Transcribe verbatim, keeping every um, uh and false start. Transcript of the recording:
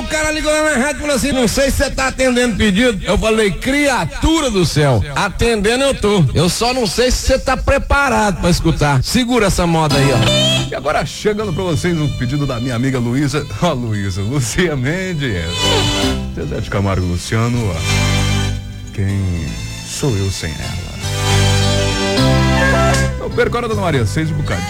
cara ligou lá na rádio e falou assim, não sei se você tá atendendo pedido. Eu falei, criatura do céu, atendendo eu tô. Eu só não sei se você tá preparado pra escutar. Segura essa moda aí, ó. E agora chegando pra vocês um pedido da minha amiga Luísa, ó, Luísa, Lucia Mendes. Zezé de Camargo e Luciano, ó. Quem sou eu sem ela? Não perca a hora da Maria, seis e bocadinho.